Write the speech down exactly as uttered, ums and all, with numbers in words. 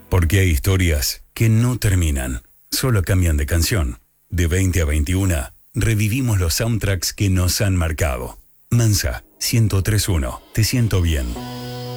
Porque hay historias que no terminan, solo cambian de canción. De veinte a veintiuno, revivimos los soundtracks que nos han marcado. Mansa, ciento tres punto uno. Te siento bien.